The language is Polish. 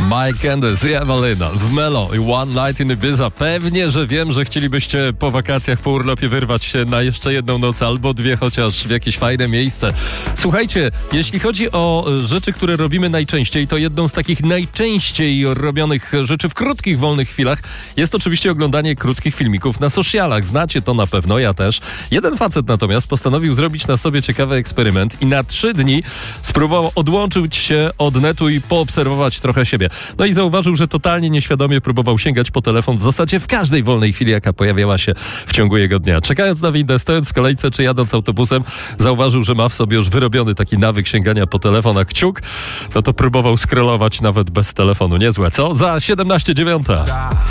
Mike Candice i Evelyn w Melo i One Night in Ibiza. Pewnie, że wiem, że chcielibyście po wakacjach, po urlopie wyrwać się na jeszcze jedną noc albo dwie, chociaż w jakieś fajne miejsce. Słuchajcie, jeśli chodzi o rzeczy, które robimy najczęściej, to jedną z takich najczęściej robionych rzeczy w krótkich, wolnych chwilach jest oczywiście oglądanie krótkich filmików na socialach. Znacie to na pewno, ja też. Jeden facet natomiast postanowił zrobić na sobie ciekawy eksperyment i na 3 dni spróbował odłączyć się od netu i poobserwować trochę siebie. No i zauważył, że totalnie nieświadomie próbował sięgać po telefon w zasadzie w każdej wolnej chwili, jaka pojawiała się w ciągu jego dnia. Czekając na windę, stojąc w kolejce czy jadąc autobusem, zauważył, że ma w sobie już wyrobiony taki nawyk sięgania po telefon, a kciuk, no to próbował scrollować nawet bez telefonu. Niezłe, co? Za 17:09.